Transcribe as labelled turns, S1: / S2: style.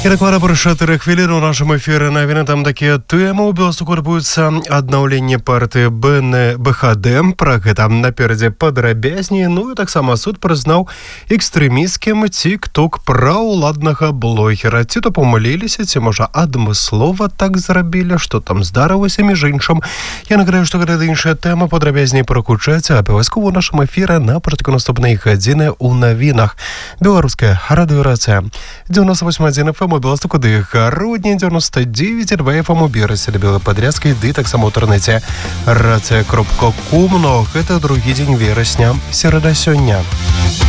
S1: І накладна про 4 хвилини у нашому ефірі новини. Там такі теми. У Белостуку рыбуецца аднаўленне партыі БХД. Пра гэта наперадзе падрабязней. Ну і таксама суд прызнаў экстрэмісцкім тик-ток праўладнага блогера. Ці то памыліліся, ці можа адмыслова так зрабілі, што там здарылася між іншым. Я нагадаю, што гэта іншая тэма, падрабязней прагучаць абавязкова у нашым эфіры на пачатку наступнай гадзіны ў навінах. Беларуская радыёрацыя 98.1 FM у Белостуку, ды Гародні 99.2 FM у Бераселе, Белападрядскай, ды таксама ў інтэрнэце рацыя.ком. Но гэта другі дзень верасня, серада сёння.